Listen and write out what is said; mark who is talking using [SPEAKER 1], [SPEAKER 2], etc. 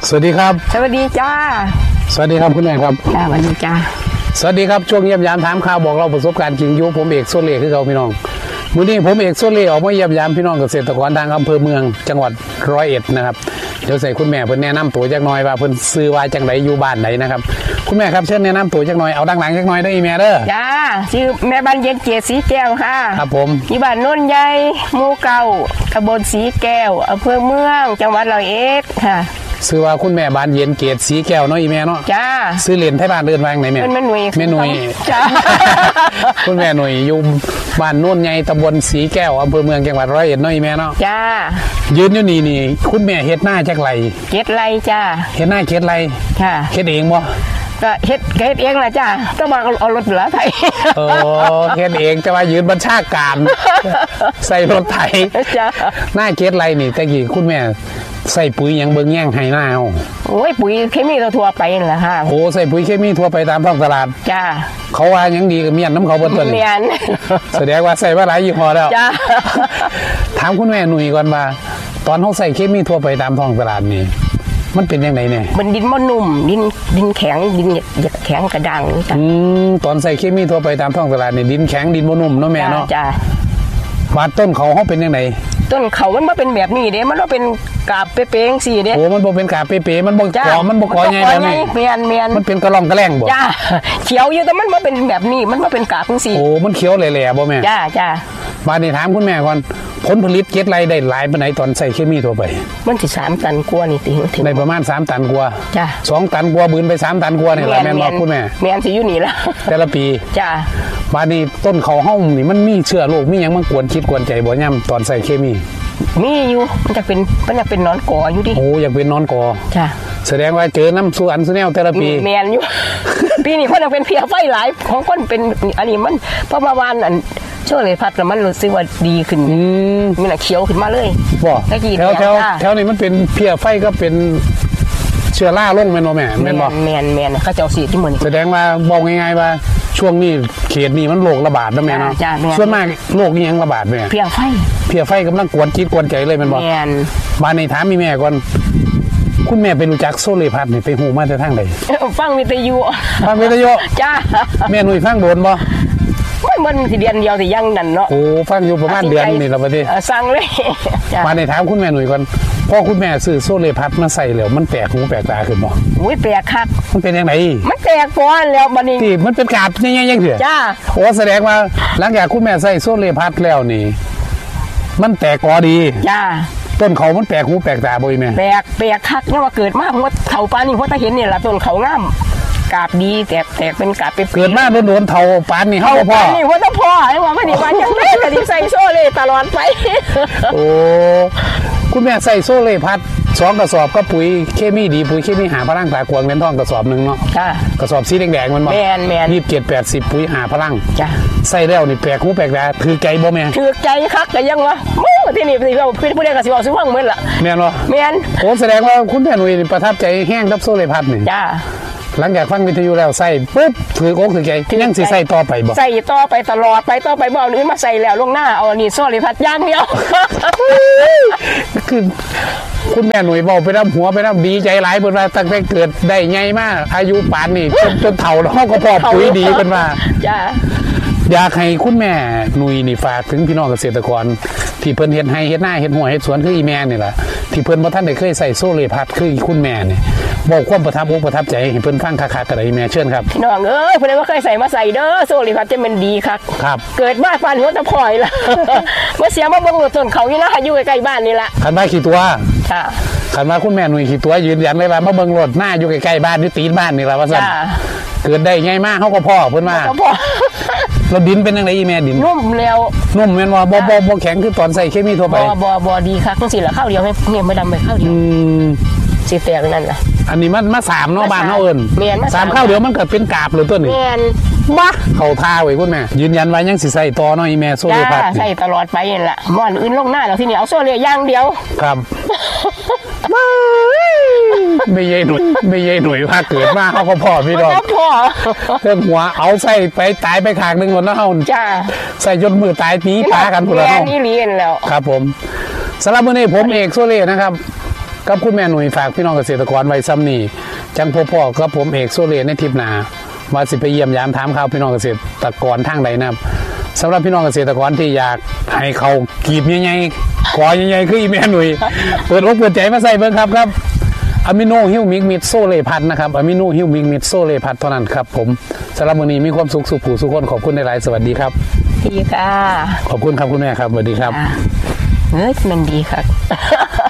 [SPEAKER 1] สวัสดีครับ
[SPEAKER 2] สวัสดีจ้า
[SPEAKER 1] สวัสดีครับคุณแม่ครับ
[SPEAKER 2] สวัสดีจ้า
[SPEAKER 1] สวัสดีครับช่วงเยี่ยมยามถามข่าวบอกเราประสบการณ์จริงอยู่ผมเอกโซเล่คือเขาพี่น้องมื้อนี้ผมเอกโซเล่ออกมาเยี่ยมยามพี่น้องเกษตรกรทางอำเภอเมืองจังหวัด101นะครับเดี๋ยวใส่คุณแม่เพิ่นแนะนำตัวจักหน่อยว่าเพิ่นซื้อว่าจังไดอยู่บ้านไหนนะครับคุณแม่ครับเชิญแนะนำตัวจักหน่อยเอาดังหลังจักหน่อยได้อีแม่เด้อ
[SPEAKER 2] จ้าชื่อแม่บ้านเย็นเกียรติสีแก้วค่ะ
[SPEAKER 1] ครับผม
[SPEAKER 2] อยู่บ้านโน่นใหญ่หมู่เก่าตำบลสีแก้วอำเภอเมืองจังหวัด101ค่ะ
[SPEAKER 1] ซื้อว่าคุณแม่บ้านเย็นเกตสีแก้วเนาะอีแม่เนาะ
[SPEAKER 2] จ้า
[SPEAKER 1] ซื้อเหรียญไทยบ้านเดินวางไหนแม่
[SPEAKER 2] เป็นแม่หนุ่ย
[SPEAKER 1] แม่หนุ่ย
[SPEAKER 2] จ้า
[SPEAKER 1] คุณแม่หนุ่ยอยู่บ้านโน่นใหญ่ตำบลสีแก้วอำเภอเมืองจังหวัด101เนาะอีแม่เนาะ
[SPEAKER 2] จ้า
[SPEAKER 1] ยืนอยู่นี่คุณแม่เฮ็ดหน้าจักไร
[SPEAKER 2] เฮ็ดไรจ้า
[SPEAKER 1] เฮ็ดหน้าเฮ็ดไร
[SPEAKER 2] ค่ะ
[SPEAKER 1] เฮ็ดเองบ่
[SPEAKER 2] ก็เฮ็ดเองล่ะจ้าต้องมาเอารถเหลือไทย
[SPEAKER 1] โอ้เฮ็ดเองจะมายืนบัญชาการใส่รถไถ
[SPEAKER 2] จ้า
[SPEAKER 1] หน้าเฮ็ดไรนี่ตะกี้คุณแม่ใส่ปุ๋ยยังเบิ่งแย่งให้หน้าเอา
[SPEAKER 2] โอ้ยปุ๋ยเคมีทั่วไปนั่นแหละค่ะ
[SPEAKER 1] โอ้ใส่ปุ๋ยเคมีทั่วไปตามท้องตลาด
[SPEAKER 2] จ้า
[SPEAKER 1] เขาว่ายังดีกับเมียนน้ำเขาเบิ่นตัวนี้
[SPEAKER 2] เมียน
[SPEAKER 1] แสดงว่าใส่มาหลายยี่ห้อแล้ว
[SPEAKER 2] จ้า
[SPEAKER 1] ถามคุณแม่หนุ่ยก่อนว่าตอนเขาใส่เคมีทั่วไปตามท้องตลาดนี่มันเป็นยังไงเนี่ย
[SPEAKER 2] มันดินมันนุ่มดินแข็งดินแข็งกระด้างจ้ะ
[SPEAKER 1] ตอนใส่เคมีทั่วไปตามท้องตลาดนี่ดินแข็งดินบ่นุ่มเนาะแม่เนาะ
[SPEAKER 2] จ้า
[SPEAKER 1] ว่าต้นเขาเป็นยังไง
[SPEAKER 2] ต้นเขามันบ่เป็นแบบนี้เด้มันบ่เป็นกาบเป๊ะๆสิเด้
[SPEAKER 1] โอ้มันบ่เป็นกาบเป๊ะๆมันบ่กอมันบ่กอใหญ่แบบนี้
[SPEAKER 2] เมียน
[SPEAKER 1] มันเป็นกระรองกระแรงบ่
[SPEAKER 2] จ้าเขียวอยู่แต่มันบ่เป็นแบบนี้มันบ่เป็นกาบจังซี่
[SPEAKER 1] โอ้มันเขียวแหล่ๆบ่แม่
[SPEAKER 2] จ้า
[SPEAKER 1] มานี่ถามคุณแม่ก่อนผลผลิตเก็ดไรได้หลายปานไหนตอนใส่เคมีทั่วไป
[SPEAKER 2] มันสิ3ตันกว่านี่ถึง
[SPEAKER 1] ได้ประมาณ3ตันกว่า
[SPEAKER 2] จ้า
[SPEAKER 1] 2ตันกว่าบืนไป3ตันกว่านี่แหละแม่นบ่คุณแม่
[SPEAKER 2] แม่นสิอยู่นี่ล่ะ
[SPEAKER 1] แต่ละปี
[SPEAKER 2] จ้า
[SPEAKER 1] มานี่ต้นเขาเฮานี่มันมีเชื้อโรคมีหยังมากวนคิดกวนใจบ่ย่ำตอนใส่เคมี
[SPEAKER 2] มีอยู่มันจะเป็นนอนกออยู่ดิ
[SPEAKER 1] โอ้อยากเป็นนอนกอ
[SPEAKER 2] จ้า
[SPEAKER 1] แสดงว่าเจอน้ำสุอันสุแนวแต่ละปี
[SPEAKER 2] แม่นอยู่ ปีนี้คนเป็นเพียไฟหลายของคนเป็นอันนี้มันเพราะมาวานอันช่วงเลยพัดแล้วมันรู้สึกว่าดีขึ้นมันเขียวขึ้นมาเลย
[SPEAKER 1] บ่แถวนี้มันเป็นเพียไฟก็เป็นเชื้อราลงแม่นบ่แม่แม่นบ่
[SPEAKER 2] แม่นเขาเจ้าสีที่มื้อนี้
[SPEAKER 1] แสดงว่าบอกง่ายๆว่าช่วงนี้เขตนี้มันโรคระบาดนะแม่เนาะส่วนมากโรคนี้ยังระบาดแม่
[SPEAKER 2] เพียไฟ
[SPEAKER 1] กำลังกวนจิตกวนใจเลยแม่นบ่บ้านนี้ถามแม่ก่อนคุณแม่ไปรู้จักโซเลพัดนี่ไปหูมาแต่ทางใด
[SPEAKER 2] ฟังวิทยุจ้า
[SPEAKER 1] แม่หนุ่ยฟังโดนบ่
[SPEAKER 2] มันสิเดือนเดียวสิยังนั่นเนาะ
[SPEAKER 1] โอ้ฟังอยู่ประมาณเดือนนี่ละบัดนี้
[SPEAKER 2] สั่งเลย
[SPEAKER 1] มาในถามคุณแม่หนุ่ยก่อนพ่อคุณแม่ซื้อโซเลพัดมาใส่แล้วมันแปลกหูแปลกตาขึ้นบ่
[SPEAKER 2] อุ้ยแปลกคัก
[SPEAKER 1] มันเป็นยังไง
[SPEAKER 2] มันแปลกปอนแล้วบัดนี้
[SPEAKER 1] ที่มันเป็นกาบยังๆจังซี่
[SPEAKER 2] จ้า
[SPEAKER 1] โอ้แสดงว่าหลังจากคุณแม่ใส่โซเลพัดแล้วนี่มันแตกกอดี
[SPEAKER 2] จ้า
[SPEAKER 1] ต้นเขามันแปลกหูแปลกตาบ่อีแม่
[SPEAKER 2] แปลกคักเนี่ยว่าเกิดมาเพราะว่าเขาปานนี่เพราะถ้าเห็นเนี่ยล่ะต้นเขางามกาบดีแตกเป็นกาบเ
[SPEAKER 1] กิดมาโดนเท่าปานนี่เฮาพ่อ
[SPEAKER 2] นี่ว่าต้องพ่อไอ้ว่าไม่นี่ว่าจังได๋ก็สิใส่โซเล่ตลอดไป
[SPEAKER 1] โอ้คุณแม่ใส่โซเล่พัด2กระสอบก็ปุ๋ยเคมีดีปุ๋ยเคมีหาพลังตากวางเงินทองกระสอบนึงเนาะ
[SPEAKER 2] จ้าก
[SPEAKER 1] ระสอบสีแดงๆมันบ่
[SPEAKER 2] แม่น
[SPEAKER 1] 2780ปุ๋ยหาพลัง
[SPEAKER 2] จ้า
[SPEAKER 1] ใส่แล้วนี่แปลกหูแปลกตาถือใจบ่แม่
[SPEAKER 2] ถือใจคักก็ยังวะที่นี่สิเว้าผู้ใดก็สิเว้าสิฟังเหมือนล่ะ
[SPEAKER 1] แม่นบ่
[SPEAKER 2] แม่น
[SPEAKER 1] โอ้แสดงว่าคุณแม่หนุ่ยประทับใจแห้งกับโซเล่พัดนี่
[SPEAKER 2] จ้า
[SPEAKER 1] หลังจากฟังวิทยุแล้วใส่ปุ๊บถืออกถือใจยังสิใส่ต่อไปบ่
[SPEAKER 2] ใส่ต่อไปตลอดไปต่อไปบ่เอาอื่นมาใส่แล้วลงหน้าเอานี่โซเล่พัดย่างเดียว
[SPEAKER 1] คือคุณแม่หนุ่ยเบาไปน้ำหัวไปน้ำดีใจหลายเพิ่นว่าตั้งแต่เกิดได้ไงมาอายุป่านนี่จนเฒ่าแล้วก็พอปุ๋ยดีเพิ่นว่า
[SPEAKER 2] จ้า
[SPEAKER 1] อยากให้คุณแม่หนุ่ยนี่ฝากถึงพี่น้องเกษตรกรที่เพิ่นเฮ็ดให้เฮ็ดหน้าเฮ็ดหัวเฮ็ดสวนคืออีแม่นี่ล่ะที่เพิ่นบ่ทันได้เคยใส่โซเลพัดคือคุณแม่นี่บอกความประทับอกใจให้เพิ่นฟังคักๆกันได้แม่เชิญครับ
[SPEAKER 2] พี่น้องเอ้ยเพิ่นบ่เคยใส่มาใส่เด้อโซเลพัดจะมันดีคัก
[SPEAKER 1] ครับ
[SPEAKER 2] เกิดมาปานหัวตะพอยล่ะบ่เสียมาเบิ่งต้นเขาอยู่นะอยู่ใกล้ๆบ้านนี่ล่ะ
[SPEAKER 1] คันว่าขี้ตัว
[SPEAKER 2] ค่ะ
[SPEAKER 1] คันว่าคุณแม่หนุ่ยขี้ตัวยืนยันเลยว่ามาเบิ่งรถหน้าอยู่ใกล้ๆบ้านอยู่ตีนบ้านนี่ล่ะว่าซั่นเกิดได้ไงมาเฮาก็พ่อเพิ่นว่าเราดินเป็นจังได๋อีแม่ดิน
[SPEAKER 2] นุ่มแล้ว
[SPEAKER 1] นุ่มแม่นว่าบ่แข็งคือตอนใส่เคมีทั่วไป
[SPEAKER 2] บ่ดีคักจังซี่ล่ะข้าวเดียวให้เนี่ยไม่ดำไปข้าวเดียวสิแตกนั่นล่ะ
[SPEAKER 1] อันนี้มันมา3เนาะบ้านเฮาเอิ้น3ข้าวเดียวมันก็เป็นกาบเลยตัวนี้
[SPEAKER 2] แม่น
[SPEAKER 1] บ้าเข้าท่าไว้คุณแม่ยืนยันว่ายังสิใส่ต่อเนาะอีแม่โซเลพัด
[SPEAKER 2] ใส่ตลอดไปนั่นล่ะม่อนอื่นลงหน้าแล้วทีนี้เอาโซเลอย่างเดียว
[SPEAKER 1] ครับไม่ใช่หนุ่ยว่าเกิดมาเขาก็พ่อพี่น้องเรื่องหัวเอาใส่ไปตายไปขางนึงหมดแล้วเฮา
[SPEAKER 2] จ้า
[SPEAKER 1] ใส่จนมือตายตีปลากันพุ่นแล้ว
[SPEAKER 2] นี่เรียนแล้ว
[SPEAKER 1] ครับผมสำหรับมื้อนี้ผมเอกโซเล่นะครับกับคุณแม่หนุ่ยฝากพี่น้องเกษตรกรไว้ซ้ำนี่จังพ่อกับผมเอกโซเลในทริปหน้าว่าสิไปเยี่ยมยามถามข่าวพี่น้องเกษตรกรทางใดนะครับสำหรับพี่น้องเกษตรกรที่อยากให้เขากีบใหญ่ๆขอใหญ่ๆคืออีแม่หนุ่ยเปิดอกเปิดใจมาใส่เบิ่งครับอะมิโนฮิวมิกมิดโซเลพัดนะครับอะมิโนฮิวมิกมิดโซเลพัดเท่านั้นครับผมสำหรับวันนี้มีความสุขสุขผู้สุขคนขอบคุณในหลายสวัสดีครับ
[SPEAKER 2] ดีค่ะ
[SPEAKER 1] ขอบคุณครับคุณแม่ครับสวัสดีครับ
[SPEAKER 2] เฮ้ยมันดีค่ะ